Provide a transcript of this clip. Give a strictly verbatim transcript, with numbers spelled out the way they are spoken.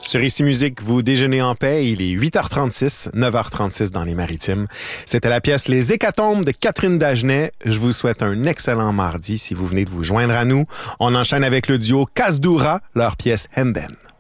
Sur Ici Musique, vous déjeunez en paix. Il est huit heures trente-six, neuf heures trente-six dans les Maritimes. C'était la pièce Les Hécatombes de Catherine Dagenet. Je vous souhaite un excellent mardi si vous venez de vous joindre à nous. On enchaîne avec le duo Kasdoura, leur pièce Hemben.